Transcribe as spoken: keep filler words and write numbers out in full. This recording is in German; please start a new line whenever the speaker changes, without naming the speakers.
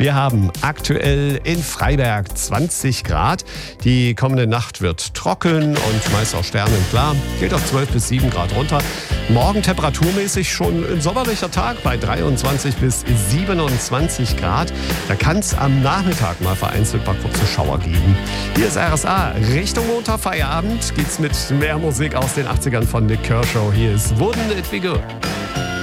Wir haben aktuell in Freiberg zwanzig Grad. Die kommende Nacht wird trocken und meist auch sternenklar. Geht auf zwölf bis sieben Grad runter. Morgen temperaturmäßig schon ein sommerlicher Tag bei dreiundzwanzig bis siebenundzwanzig Grad. Da kann es am Nachmittag mal vereinzelt ein paar kurze Schauer geben. Hier ist R S A. Richtung Montag, Feierabend geht's mit mehr Musik aus den achtzigern von Nick Kershaw. Hier ist Wouldn't It Be Good.